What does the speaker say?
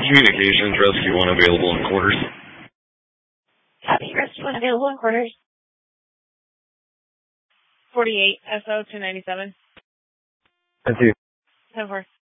Communications, Rescue 1 available in quarters. Copy, Rescue 1 available in quarters. 48, SO 297. 10-2. 10-4.